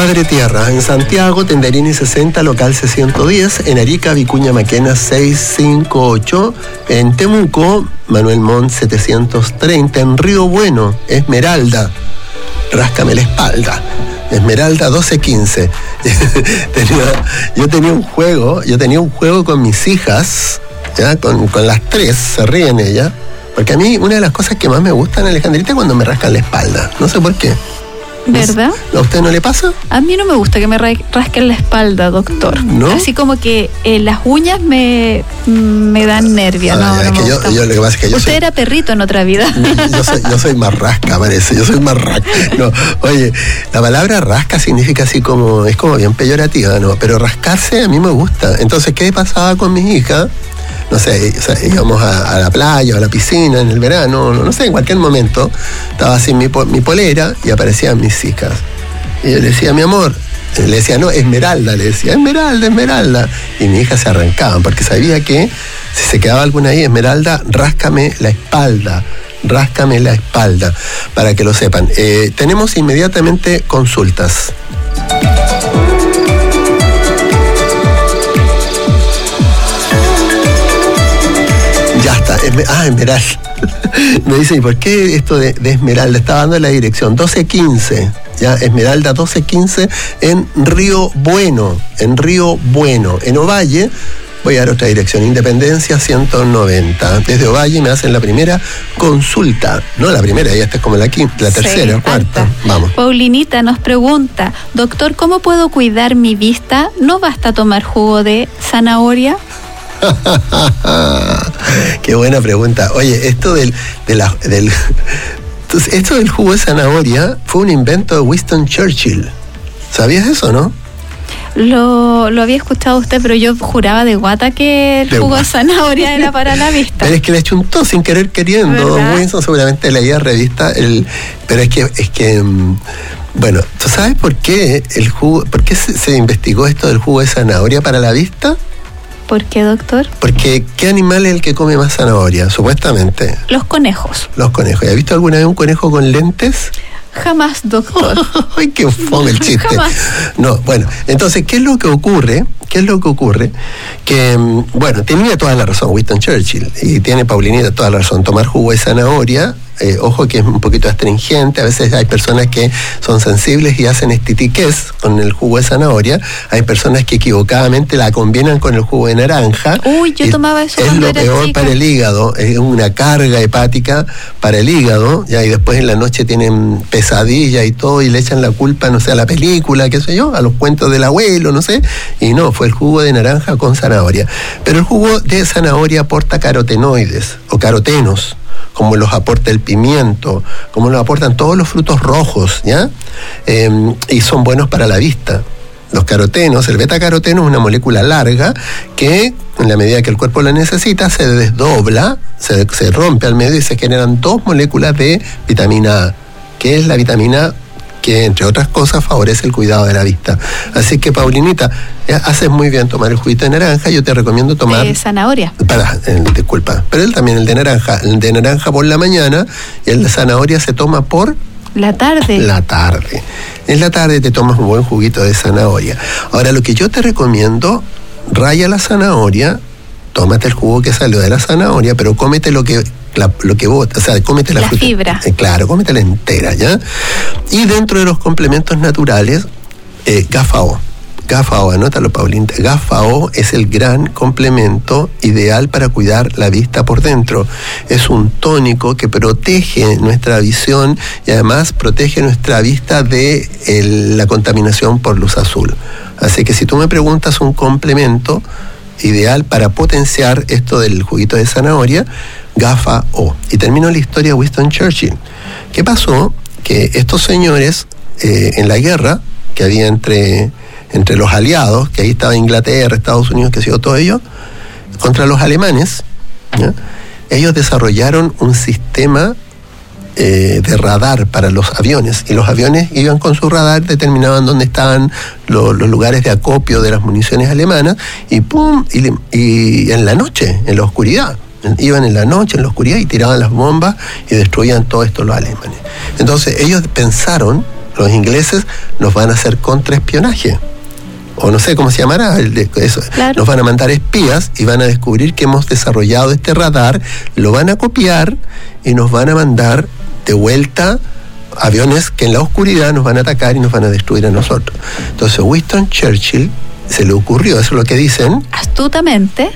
Madre Tierra, en Santiago, Tenderini 60, local C110, en Arica, Vicuña Maquena 658, en Temuco, Manuel Montt 730, en Río Bueno, Esmeralda, Ráscame la Espalda, Esmeralda 1215. Yo tenía un juego con mis hijas, ¿ya? Con las tres, se ríen ellas, porque a mí una de las cosas que más me gustan, Alejandrita, es cuando me rascan la espalda, no sé por qué. ¿Verdad? ¿A usted no le pasa? A mí no me gusta que me rasquen la espalda, doctor. ¿No? Así como que las uñas me dan nervia. No lo que pasa es que yo usted era perrito en otra vida. Yo soy más rasca, parece. Yo soy más rasca. No, oye, la palabra rasca significa así como, es como bien peyorativa, ¿no? Pero rascarse a mí me gusta. Entonces, ¿qué pasaba con mis hijas? No sé, o sea, íbamos a la playa o a la piscina en el verano, no sé, en cualquier momento, estaba así mi polera y aparecían mis hijas. Y yo le decía, mi amor, le decía, no, Esmeralda, le decía, Esmeralda. Y mi hija se arrancaban porque sabía que si se quedaba alguna ahí, Esmeralda, ráscame la espalda, para que lo sepan. Tenemos inmediatamente consultas. Ya está, Esmeralda. Me dicen, ¿y por qué esto de Esmeralda? Estaba dando la dirección, 1215, ya, Esmeralda 1215, en Río Bueno. En Ovalle, voy a dar otra dirección, Independencia 190. Desde Ovalle me hacen la primera consulta. No la primera, ya esta es como la tercera o cuarta. Alta. Vamos. Paulinita nos pregunta, doctor, ¿cómo puedo cuidar mi vista? ¿No basta tomar jugo de zanahoria? Qué buena pregunta. Oye, esto del jugo de zanahoria fue un invento de Winston Churchill. ¿Sabías eso, no? Lo había escuchado usted, pero yo juraba de guata que el jugo de zanahoria era para la vista. Pero es que le chuntó sin querer queriendo. Don Winston seguramente leía revista. Pero es que bueno, ¿tú sabes por qué se investigó esto del jugo de zanahoria para la vista? ¿Por qué, doctor? Porque ¿qué animal es el que come más zanahoria, supuestamente? Los conejos. Los conejos. ¿Has visto alguna vez un conejo con lentes? Jamás, doctor. ¡Ay, qué fome el chiste! Jamás. No, bueno, entonces, ¿qué es lo que ocurre? Que, bueno, tenía toda la razón Winston Churchill, y tiene Paulinita toda la razón. Tomar jugo de zanahoria, ojo que es un poquito astringente, a veces hay personas que son sensibles y hacen estitiquez con el jugo de zanahoria, hay personas que equivocadamente la combinan con el jugo de naranja. Uy, yo tomaba eso cuando era chica. Es lo peor para el hígado, es una carga hepática para el hígado, ya, y después en la noche tienen pesadilla y todo, y le echan la culpa, no sé, a la película, qué sé yo, a los cuentos del abuelo, no sé, y no, fue el jugo de naranja con zanahoria. Pero el jugo de zanahoria aporta carotenoides o carotenos, como los aporta el pimiento, como los aportan todos los frutos rojos, ¿ya? Y son buenos para la vista. Los carotenos, el betacaroteno es una molécula larga que, en la medida que el cuerpo la necesita, se desdobla, se rompe al medio y se generan dos moléculas de vitamina A, que es la vitamina A que, entre otras cosas, favorece el cuidado de la vista. Así que, Paulinita, haces muy bien tomar el juguito de naranja. Yo te recomiendo tomar... De zanahoria. Disculpa, pero él también, el de naranja. El de naranja por la mañana y el de zanahoria se toma por... La tarde. En la tarde te tomas un buen juguito de zanahoria. Ahora, lo que yo te recomiendo, raya la zanahoria, tómate el jugo que salió de la zanahoria, pero cómete lo que vos, o sea, cómete la fruta. Fibra. Claro, cómetela entera, ¿ya? Y dentro de los complementos naturales, GAFAO. GAFAO, anótalo, Paulina. GAFAO es el gran complemento ideal para cuidar la vista por dentro. Es un tónico que protege nuestra visión y además protege nuestra vista de la contaminación por luz azul. Así que si tú me preguntas un complemento ideal para potenciar esto del juguito de zanahoria, GAFAO. Y termino la historia de Winston Churchill. ¿Qué pasó? Que estos señores, en la guerra que había entre los aliados, que ahí estaba Inglaterra, Estados Unidos, que ha sido todo ello, contra los alemanes, ¿ya? Ellos desarrollaron un sistema de radar para los aviones, y los aviones iban con su radar, determinaban dónde estaban los lugares de acopio de las municiones alemanas, y ¡pum! Y en la noche, en la oscuridad, iban en la noche, en la oscuridad, y tiraban las bombas y destruían todo esto los alemanes. Entonces ellos pensaron, Los ingleses nos van a hacer contraespionaje. O no sé cómo se llamará eso. Claro. Nos van a mandar espías y van a descubrir que hemos desarrollado este radar, lo van a copiar y nos van a mandar de vuelta aviones que en la oscuridad nos van a atacar y nos van a destruir a nosotros. Entonces Winston Churchill se le ocurrió, eso es lo que dicen. Astutamente,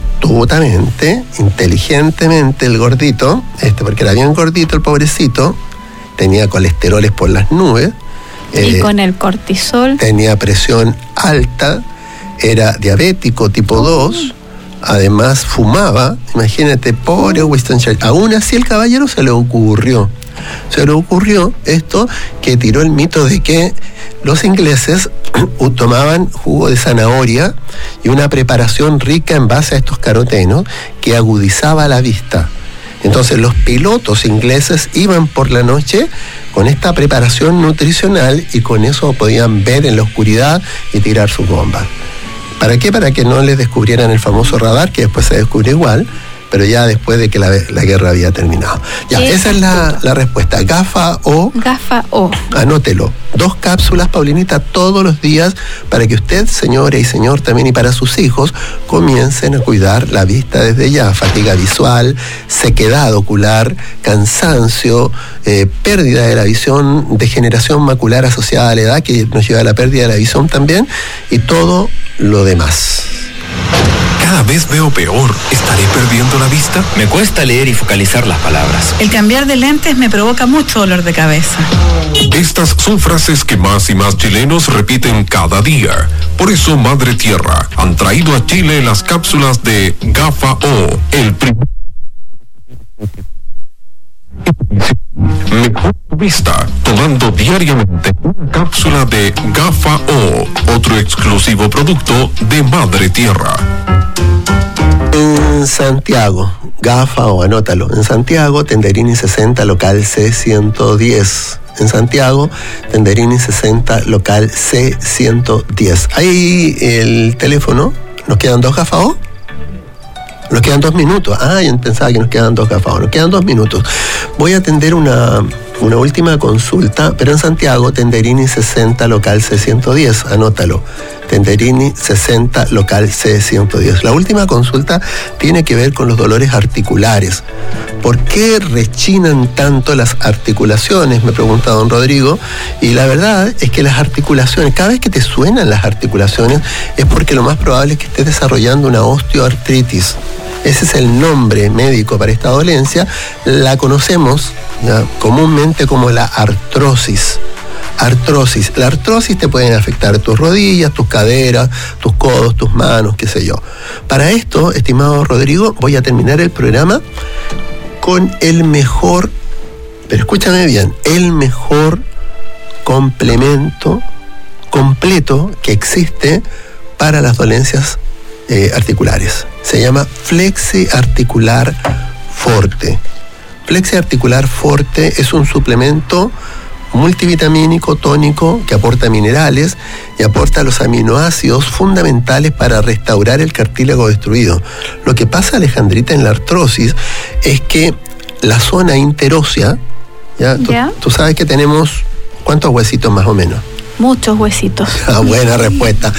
inteligentemente el gordito, porque era bien gordito el pobrecito, tenía colesteroles por las nubes. Y con el cortisol. Tenía presión alta, era diabético tipo 2, además fumaba. Imagínate, pobre Winston Churchill. Aún así el caballero se le ocurrió esto, que tiró el mito de que los ingleses tomaban jugo de zanahoria y una preparación rica en base a estos carotenos que agudizaba la vista. Entonces los pilotos ingleses iban por la noche con esta preparación nutricional y con eso podían ver en la oscuridad y tirar sus bombas. ¿Para qué? Para que no les descubrieran el famoso radar, que después se descubrió igual, pero ya después de que la guerra había terminado. Ya, esa es la respuesta. GAFA-O. GAFA-O. Anótelo. 2 cápsulas, Paulinita, todos los días, para que usted, señora y señor, también y para sus hijos, comiencen a cuidar la vista desde ya. Fatiga visual, sequedad ocular, cansancio, pérdida de la visión, degeneración macular asociada a la edad, que nos lleva a la pérdida de la visión también, y todo lo demás. Cada vez veo peor. ¿Estaré perdiendo la vista? Me cuesta leer y focalizar las palabras. El cambiar de lentes me provoca mucho dolor de cabeza. Estas son frases que más y más chilenos repiten cada día. Por eso Madre Tierra han traído a Chile las cápsulas de GAFA-O, el primer mejor vista, tomando diariamente una cápsula de GAFA-O, otro exclusivo producto de Madre Tierra. En Santiago, GAFA-O, anótalo. En Santiago, Tenderini 60, local C110. En Santiago, Tenderini 60, local C110. Ahí el teléfono. ¿Nos quedan 2 GAFA-O? Nos quedan 2 minutos. Yo pensaba que nos quedan 2 GAFA-O. Nos quedan 2 minutos. Voy a atender una última consulta, pero en Santiago, Tenderini 60, local C110. Anótalo. Tenderini 60, local C110. La última consulta tiene que ver con los dolores articulares. ¿Por qué rechinan tanto las articulaciones? Me pregunta don Rodrigo. Y la verdad es que las articulaciones, cada vez que te suenan las articulaciones, es porque lo más probable es que estés desarrollando una osteoartritis. Ese es el nombre médico para esta dolencia. La conocemos comúnmente como la artrosis. La artrosis te pueden afectar tus rodillas, tus caderas, tus codos, tus manos, qué sé yo. Para esto, estimado Rodrigo, voy a terminar el programa con el mejor, pero escúchame bien, el mejor complemento completo que existe para las dolencias articulares. Se llama Flexi Articular Forte. Flexi Articular Forte es un suplemento multivitamínico, tónico, que aporta minerales y aporta los aminoácidos fundamentales para restaurar el cartílago destruido. Lo que pasa, Alejandrita, en la artrosis es que la zona interósea, tú sabes que tenemos, ¿cuántos huesitos más o menos? Muchos huesitos. Buena respuesta.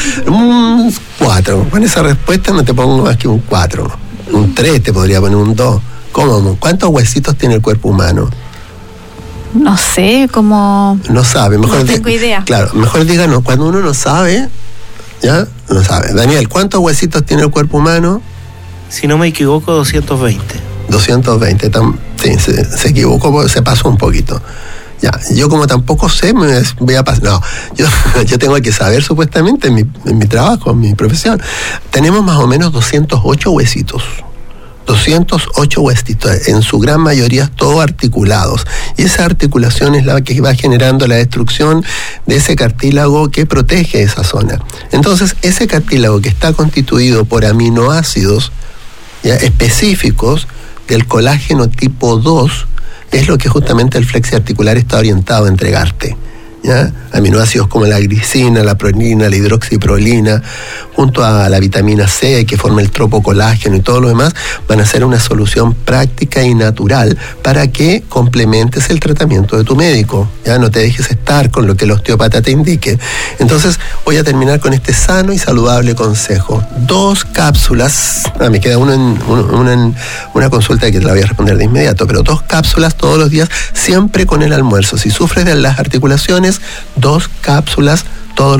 4. Con esa respuesta no te pongo más que un 4. Un 3 te podría poner, un 2. ¿Cómo? ¿Cuántos huesitos tiene el cuerpo humano? No sé, como... No sabe, mejor... No tengo idea. Claro, mejor díganos, cuando uno no sabe, no sabe. Daniel, ¿cuántos huesitos tiene el cuerpo humano? Si no me equivoco, 220. 220, sí, se equivocó, se pasó un poquito. Yo como tampoco sé, me voy a pasar. No, yo tengo que saber supuestamente en mi trabajo, en mi profesión. Tenemos más o menos 208 huesitos. 208 huesitos, en su gran mayoría todos articulados. Y esa articulación es la que va generando la destrucción de ese cartílago que protege esa zona. Entonces, ese cartílago que está constituido por aminoácidos específicos del colágeno tipo 2, es lo que justamente el flexi articular está orientado a entregarte. Aminoácidos como la glicina, la prolina, la hidroxiprolina, junto a la vitamina C que forma el tropocolágeno y todo lo demás, van a ser una solución práctica y natural para que complementes el tratamiento de tu médico. Ya no te dejes estar con lo que el osteópata te indique. Entonces voy a terminar con este sano y saludable consejo. 2 cápsulas, me queda una en una consulta que te la voy a responder de inmediato, pero 2 cápsulas todos los días, siempre con el almuerzo. Si sufres de las articulaciones, 2 cápsulas todos los